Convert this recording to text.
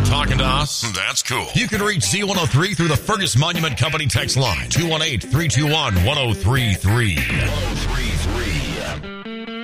talking to us? That's cool. You can reach Z103 through the Fergus Monument Company text line, 218-321-1033. 1033.